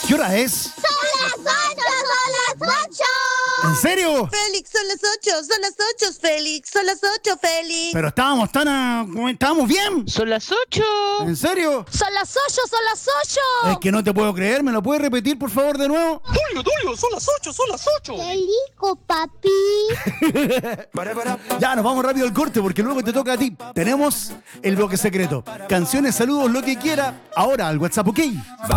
¿Qué hora es? ¡Son las 8! ¿En serio? Félix, son las 8, Félix, son las 8, Félix. Pero estábamos estábamos bien. Son las 8. ¿En serio? ¡Son las 8! Es que no te puedo creer, ¿me lo puedes repetir por favor de nuevo? Tulio, son las 8. ¡Qué rico, papi! Ya, nos vamos rápido al corte porque luego te toca a ti. Tenemos el bloque secreto. Canciones, saludos, lo que quiera. Ahora al WhatsApp, ¿ok?